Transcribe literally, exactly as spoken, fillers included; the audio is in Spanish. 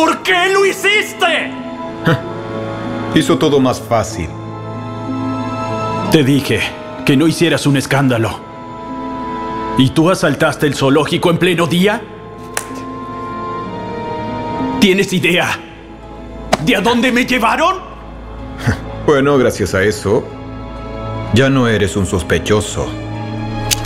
¿Por qué lo hiciste? Hizo todo más fácil. Te dije que no hicieras un escándalo. ¿Y tú asaltaste el zoológico en pleno día? ¿Tienes idea de a dónde me llevaron? Bueno, gracias a eso, ya no eres un sospechoso.